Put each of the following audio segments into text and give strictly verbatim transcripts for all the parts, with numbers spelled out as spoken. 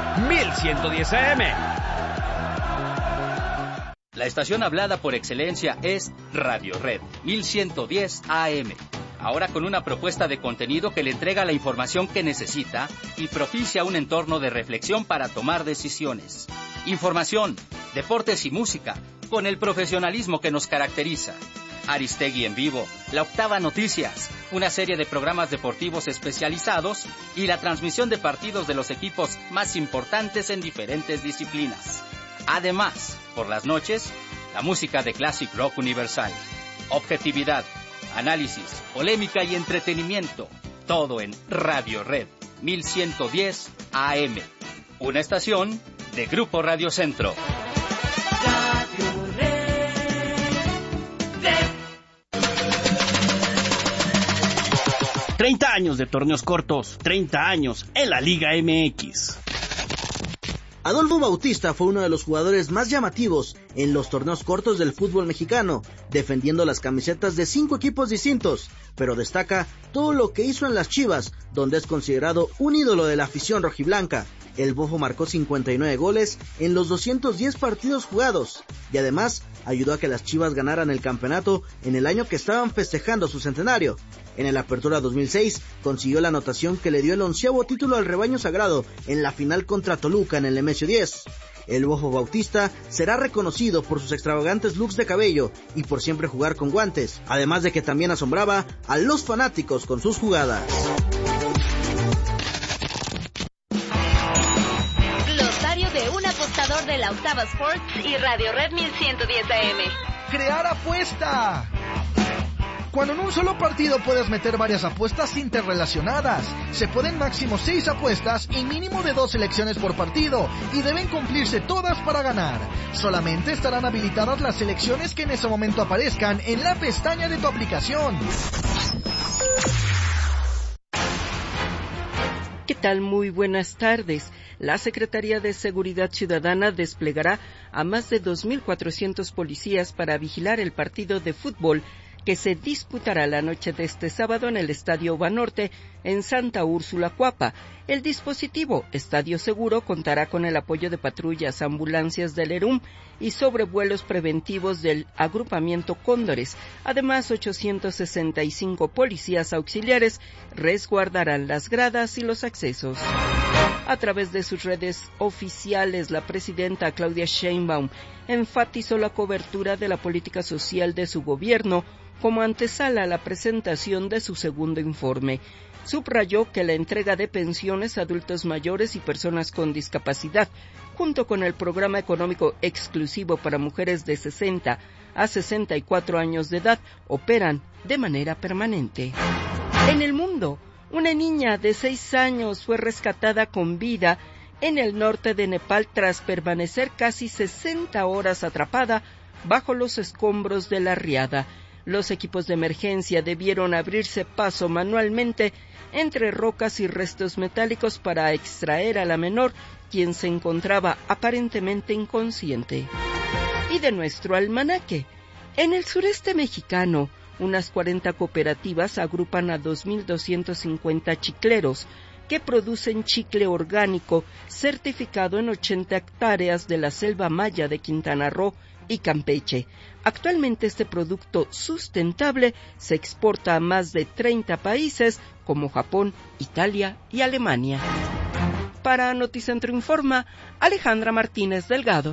mil ciento diez A M. La estación hablada por excelencia es Radio Red, mil ciento diez A M. Ahora con una propuesta de contenido que le entrega la información que necesita y propicia un entorno de reflexión para tomar decisiones. Información, deportes y música, con el profesionalismo que nos caracteriza. Aristegui en vivo, La Octava Noticias, una serie de programas deportivos especializados y la transmisión de partidos de los equipos más importantes en diferentes disciplinas. Además, por las noches, la música de Classic Rock Universal. Objetividad, análisis, polémica y entretenimiento. Todo en Radio Red, mil ciento diez A M. Una estación de Grupo Radio Centro. Radio Red. Red. treinta años de torneos cortos, treinta años en la Liga M X. Adolfo Bautista fue uno de los jugadores más llamativos en los torneos cortos del fútbol mexicano, defendiendo las camisetas de cinco equipos distintos, pero destaca todo lo que hizo en las Chivas, donde es considerado un ídolo de la afición rojiblanca. El Bofo marcó cincuenta y nueve goles en los doscientos diez partidos jugados, y además ayudó a que las Chivas ganaran el campeonato en el año que estaban festejando su centenario. En el Apertura dos mil seis consiguió la anotación que le dio el onceavo título al rebaño sagrado en la final contra Toluca en el Nemesio diez. El Bofo Bautista será reconocido por sus extravagantes looks de cabello y por siempre jugar con guantes, además de que también asombraba a los fanáticos con sus jugadas. Glosario de un apostador de la Octava Sports y Radio Red mil ciento diez A M. Crear apuesta. Cuando en un solo partido puedes meter varias apuestas interrelacionadas. Se pueden máximo seis apuestas y mínimo de dos selecciones por partido, y deben cumplirse todas para ganar. Solamente estarán habilitadas las selecciones que en ese momento aparezcan en la pestaña de tu aplicación. ¿Qué tal? Muy buenas tardes. La Secretaría de Seguridad Ciudadana desplegará a más de dos mil cuatrocientos policías para vigilar el partido de fútbol que se disputará la noche de este sábado en el Estadio Banorte en Santa Úrsula, Cuapa. El dispositivo Estadio Seguro contará con el apoyo de patrullas, ambulancias del ERUM y sobrevuelos preventivos del agrupamiento Cóndores. Además, ochocientos sesenta y cinco policías auxiliares resguardarán las gradas y los accesos. A través de sus redes oficiales, la presidenta Claudia Sheinbaum enfatizó la cobertura de la política social de su gobierno como antesala a la presentación de su segundo informe. Subrayó que la entrega de pensiones a adultos mayores y personas con discapacidad, junto con el programa económico exclusivo para mujeres de sesenta a sesenta y cuatro años de edad, operan de manera permanente. En el mundo, una niña de seis años fue rescatada con vida en el norte de Nepal tras permanecer casi sesenta horas atrapada bajo los escombros de la riada. Los equipos de emergencia debieron abrirse paso manualmente entre rocas y restos metálicos para extraer a la menor, quien se encontraba aparentemente inconsciente. Y de nuestro almanaque, en el sureste mexicano, unas cuarenta cooperativas agrupan a dos mil doscientos cincuenta chicleros que producen chicle orgánico certificado en ochenta hectáreas de la selva maya de Quintana Roo y Campeche. Actualmente este producto sustentable se exporta a más de treinta países como Japón, Italia y Alemania. Para Noticentro Informa, Alejandra Martínez Delgado.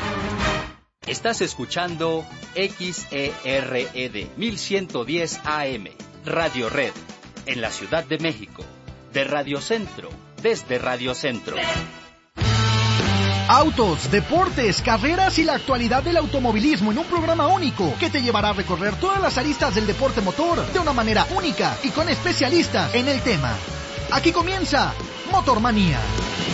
Estás escuchando X E R E D mil ciento diez A M, Radio Red, en la Ciudad de México, de Radio Centro, desde Radio Centro. Autos, deportes, carreras y la actualidad del automovilismo en un programa único que te llevará a recorrer todas las aristas del deporte motor de una manera única y con especialistas en el tema. Aquí comienza Motormanía.